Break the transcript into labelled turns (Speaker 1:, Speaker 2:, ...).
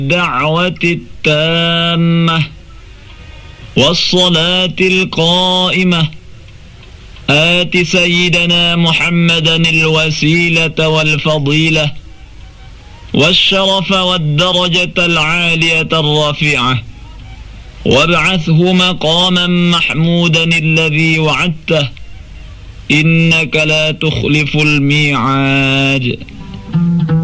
Speaker 1: الدعوة التامة والصلاة القائمة آت سيدنا محمدا الوسيلة والفضيلة والشرف والدرجة العالية الرفيعة وابعثه مقاما محمودا الذي وعدته إنك لا تخلف الميعاد.